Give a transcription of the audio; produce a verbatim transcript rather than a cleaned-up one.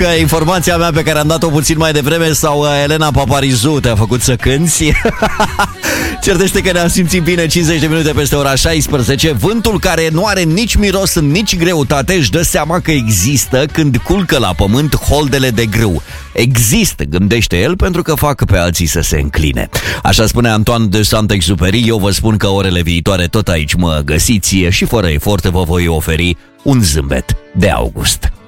Informația mea pe care am dat-o puțin mai devreme sau Elena Paparizu te-a făcut să cânti? Cert este că ne-am simțit bine. Cincizeci de minute peste ora șaisprezece. Vântul care nu are nici miros, nici greutate își dă seama că există când culcă la pământ holdele de grâu. Există, gândește el, pentru că fac pe alții să se încline. Așa spune Antoine de Saint-Exupéry. Eu vă spun că orele viitoare tot aici mă găsiți și fără efort vă voi oferi un zâmbet de august.